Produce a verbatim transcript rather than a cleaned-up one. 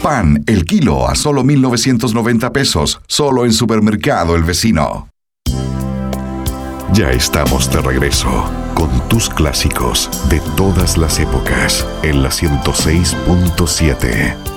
Pan, el kilo a solo mil novecientos noventa pesos, solo en Supermercado El Vecino. Ya estamos de regreso con tus clásicos de todas las épocas en la ciento seis punto siete.